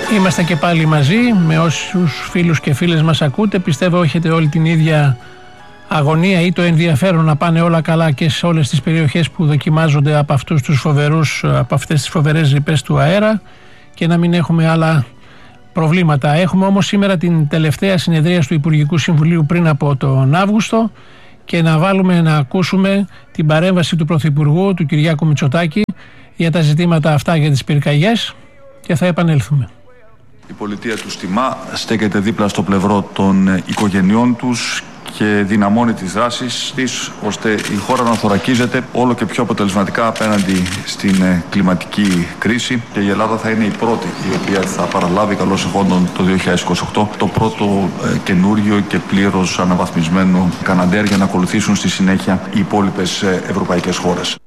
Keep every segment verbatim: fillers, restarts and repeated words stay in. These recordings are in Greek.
Είμαστε και πάλι μαζί με όσους φίλους και φίλες μας ακούτε. Πιστεύω έχετε όλη την ίδια αγωνία ή το ενδιαφέρον να πάνε όλα καλά και σε όλες τις περιοχές που δοκιμάζονται από αυτούς τους φοβερούς, από αυτές τις φοβερές ρηπές του αέρα και να μην έχουμε άλλα προβλήματα. Έχουμε όμως σήμερα την τελευταία συνεδρία του Υπουργικού Συμβουλίου πριν από τον Αύγουστο και να βάλουμε να ακούσουμε την παρέμβαση του Πρωθυπουργού, του Κυριάκου Μητσοτάκη, για τα ζητήματα αυτά, για τις πυρκαγιές, και θα επανέλθουμε. Η πολιτεία του Στιμά στέκεται δίπλα στο πλευρό των οικογενειών τους και δυναμώνει τις δράσεις της, ώστε η χώρα να θωρακίζεται όλο και πιο αποτελεσματικά απέναντι στην κλιματική κρίση, και η Ελλάδα θα είναι η πρώτη η οποία θα παραλάβει καλώς εχόντων το δύο χιλιάδες είκοσι οκτώ το πρώτο ε, καινούριο και πλήρως αναβαθμισμένο Καναντέρ, για να ακολουθήσουν στη συνέχεια οι υπόλοιπες ε, ευρωπαϊκές χώρες.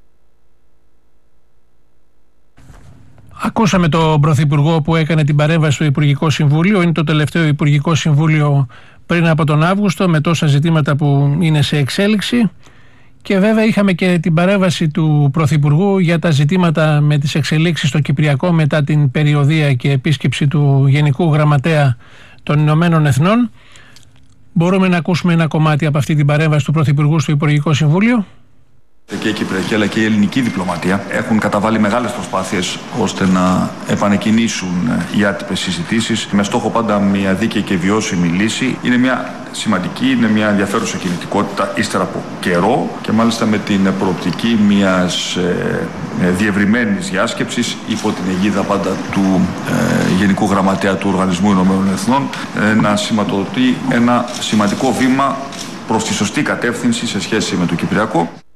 Ακούσαμε τον Πρωθυπουργό που έκανε την παρέμβαση στο Υπουργικό Συμβούλιο. Είναι το τελευταίο Υπουργικό Συμβούλιο πριν από τον Αύγουστο, με τόσα ζητήματα που είναι σε εξέλιξη. Και βέβαια είχαμε και την παρέμβαση του Πρωθυπουργού για τα ζητήματα με τις εξελίξεις στο Κυπριακό μετά την περιοδεία και επίσκεψη του Γενικού Γραμματέα των Ηνωμένων Εθνών. Μπορούμε να ακούσουμε ένα κομμάτι από αυτή την παρέμβαση του Πρωθυπουργού στο Υπουργικό Συμβούλιο. Και η Κυπριακή αλλά και η ελληνική διπλωματία έχουν καταβάλει μεγάλες προσπάθειες ώστε να επανεκκινήσουν οι άτυπες συζητήσεις με στόχο πάντα μια δίκαιη και βιώσιμη λύση. Είναι μια σημαντική, είναι μια ενδιαφέρουσα κινητικότητα ύστερα από καιρό, και μάλιστα με την προοπτική μιας ε, διευρυμένης διάσκεψης υπό την αιγίδα πάντα του ε, Γενικού Γραμματέα του Οργανισμού Ηνωμένων Εθνών, ε, να σηματοδοτεί ένα σημαντικό βήμα προς τη σωστή κατεύθυνση σε σχέση με το Κυπριακό.